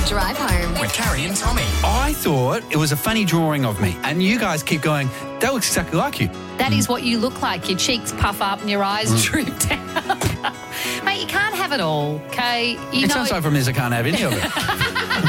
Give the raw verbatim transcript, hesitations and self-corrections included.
Drive home with Carrie and Tommy. I thought it was a funny drawing of me, and you guys keep going, that looks exactly like you. That is what you look like. Your cheeks puff up and your eyes Mm. droop down. Mate, you can't have it all, okay? You It's know, not so from this I can't have any of it.